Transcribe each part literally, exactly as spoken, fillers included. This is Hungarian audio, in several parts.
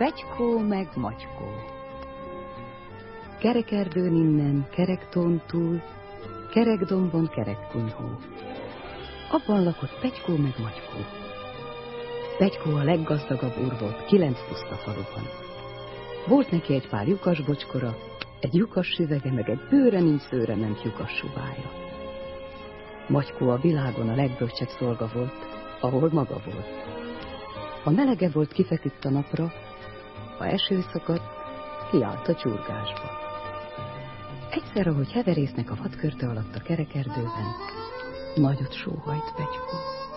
Pegykó meg Macskó. Kerekerdőn innen, kerektón túl, kerekdombon kerekkunyhó. Abban lakott Pegykó meg Macskó. Pegykó a leggazdagabb úr volt, kilenc puszta faluban. Volt neki egy pár lyukas bocskora, egy lyukas süvege, meg egy bőre nincs szőre ment lyukas subája. Macskó a világon a legbölcsebb szolga volt, ahol maga volt. Ha melege volt, kifeküdt a napra, ha eső szakadt, kiállt a csurgásba. Egyszer, ahogy heverésznek a vadkörte alatt a kerekerdőben, nagyot sóhajt Pegykó.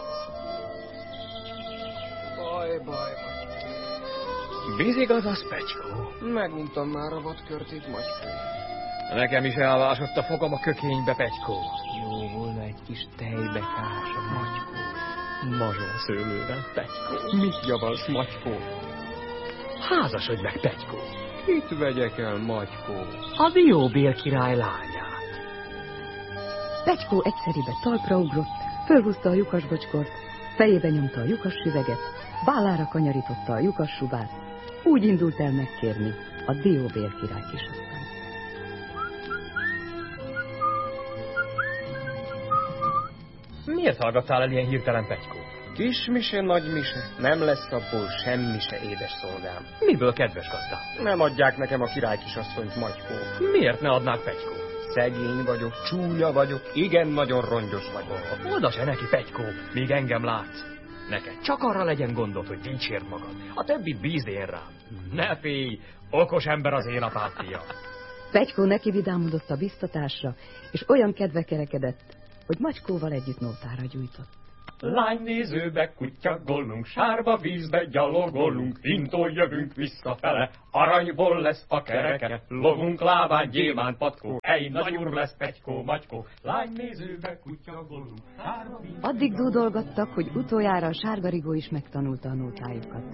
Baj, baj, baj. Vízigaz az, Pegykó? Meguntam már a vadkörtét, Macskó. Nekem is elvásott a fogam a kökénybe, Pegykó. Jó volna egy kis tejbekás a Macskó. Mazsol szőlővel, Pegykó. Mit javalsz, Macskó? Házasodj meg, Pegykó. Mit vegyek el, Macskó? A Dióbél király lányát. Pegykó egyszeribe talpra ugrott, fölhúzta a lyukas bocskort, fejébe nyomta a lyukas süveget, vállára kanyarította a lyukas subát, úgy indult el megkérni a Dióbél király kisasszonyt. Miért hallgattál el ilyen hirtelen, Pegykó? Kis mise, nagy mise, nem lesz abból semmi se, édes szolgám. Miből, kedves gazdám? Nem adják nekem a király kisasszonyt, Macskó. Miért ne adnák, Pegykó? Szegény vagyok, csúnya vagyok, igen nagyon rongyos vagyok. Oda se neki, Pegykó, míg engem látsz. Neked csak arra legyen gondod, hogy dicsérd magad. A többit bízd én rám. Ne félj, okos ember az én apám fia. Pegykó neki vidámodott a biztatásra, és olyan kedve kerekedett, hogy Macskóval együtt nótára gyújtott. Lánynézőbe kutyagolunk, sárba vízbe gyalogolunk, hintól jövünk visszafele, aranyból lesz a kereke, lovunk lábán gyémánt patkó, hely nagy úr lesz Pegykó, Macskó, lánynézőbe kutyagolunk, sárba vízbe... Addig dúdolgattak, hogy utoljára a sárgarigó is megtanulta a nótájukat.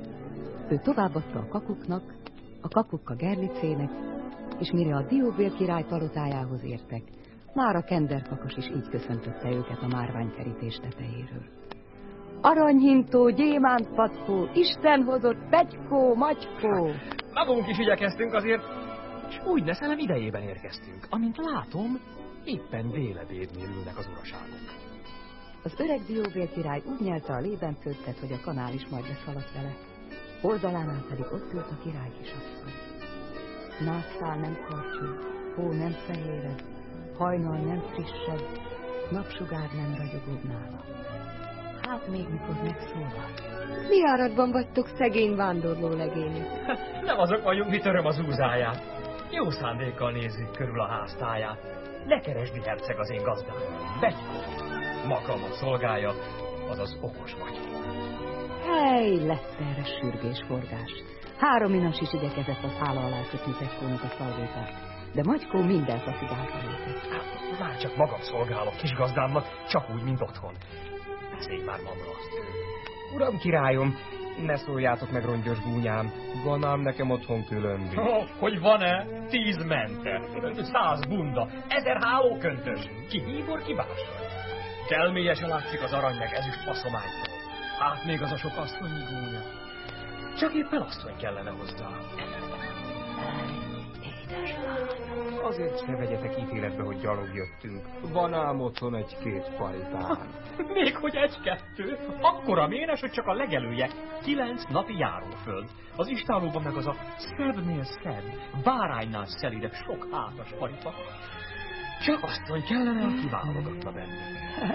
Ő továbbadta a kakuknak, a kakuk a Gerlicének, és mire a Dióbél király palotájához értek, már a kenderkakas is így köszöntötte őket a márványkerítés tetejéről. Aranyhintó, gyémántpatkó, Isten hozott, Pegykó, Macskó! Magunk is igyekeztünk azért, és úgy neszelem idejében érkeztünk. Amint látom, éppen délebédnél ülnek az uraságok. Az öreg Dióbél király úgy nyelte a lébenföldet, hogy a kanál is majd leszaladt vele. Oldalánál pedig ott ült a király kisasszony. Nászszál nem karcsú, hó nem fehéred, hajnal nem frissebb, napsugár nem ragyogóbb nála. Hát még mikor megszólal. Mi áradban vagytok, szegény vándorló legények? Nem azok vagyunk, mit öröm az úzáját. Jó szándékkal nézzük körül a háztáját. Ne keresd, herceg, az én gazdám. Pegykó, magamat szolgálja, azaz okos vagy. Hely, lett erre sürgés forgás. Három inas is igyekezett az hála alá kötni Pegykónak a szalvétát, de Macskó minden faszigálta létett. Már csak magam szolgálok kis gazdámnak, csak úgy, mint otthon. Beszélj már, mamra. Uram királyom, ne szóljátok meg, rongyos gúnyám, van ám nekem otthon különbi. Oh, hogy van-e? Tíz mente, száz bunda, ezer hálóköntös, ki híbor, ki bársony. Kelmélyesen látszik az arany meg ezüst faszománytól. Hát még az a sok asszonyi gúnya. Csak éppen asszony kellene hozzá. Édes lány. Azért se vegyetek ítéletbe, hogy gyalog jöttünk. Van ám otthon egy-két paripám. Még hogy egy-kettő? Akkora ménes, hogy csak a legelője kilenc napi járóföld. Az istálóban meg az a szebbnél szebb, báránynál szelidebb, sok hátas paripa. Csak asszony kellene, aki válogatna bennük.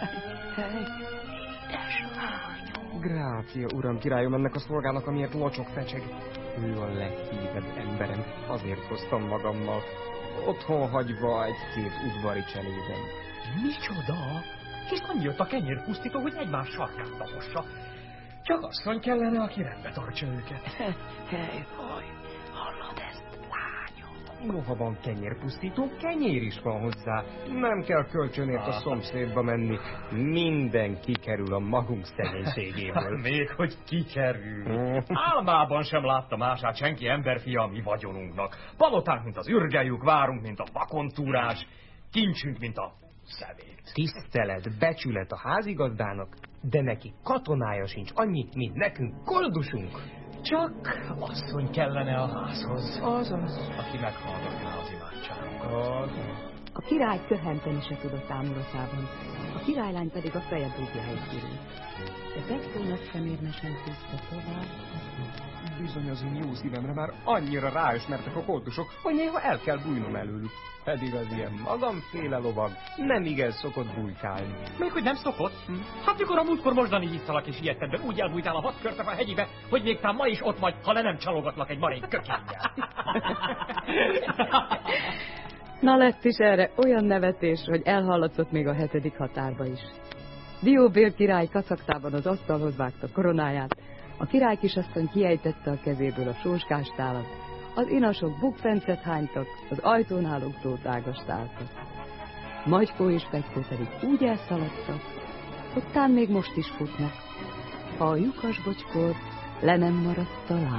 Édes lányom. Grácia, uram királyom, ennek a szolgának, amiért locsok fecseg. Ő a leghívebb emberem, azért hoztam magammal. Otthon hagyva egy-két udvari cselében. Micsoda? Hiszen jött a kenyérpusztító, hogy egymás sarkát tapossa. Csak asszony kellene, aki rendbe tartsa őket. Hely, haj, hallod ezt, lányom? Noha van kenyérpusztító, kenyér is van hozzá. Nem kell kölcsönért a szomszédba menni. Minden kikerül a magunk szegénységéből. Még hogy kikerül. Álmában sem látta mását senki emberfia a mi vagyonunknak. Palotánk, mint az ürgeljük, várunk, mint a vakontúrás, kincsünk, mint a szemét. Tisztelet, becsület a házigazdának, de neki katonája sincs annyi, mint nekünk koldusunk. Csak asszony kellene a házhoz. Azaz. Aki meghallgatná az imádságokat. A király köhenteni se tudott ámulatában, a királylány pedig a feje búbjáig kirült. De Petykónak sem érmesen húzta tovább. Bizony az én jó szívemre már annyira ráismertek a koltusok, hogy néha el kell bújnom előlük. Pedig az ilyen magamféle lovag nem igen szokott bújkálni. Még hogy nem szokott? Hm? Hát mikor a múltkor mosdani hiszalak és ilyetedben úgy elbújtál a vadkörtök a hegyibe, hogy még tám ma is ott vagy, ha le nem csalogatlak egy marék kökénnyel. Na lett is erre olyan nevetés, hogy elhallatszott még a hetedik határba is. Dióbél király kacaktában az asztalhoz vágta koronáját, a király kisasszony kiejtette a kezéből a sóskás tálat, az inasok bukfencet hánytak, az ajtón állók drótágast álltak. Magykó és Petykó pedig úgy elszaladtak, hogy tán még most is futnak, ha a lyukas bocskor le nem maradt a láb.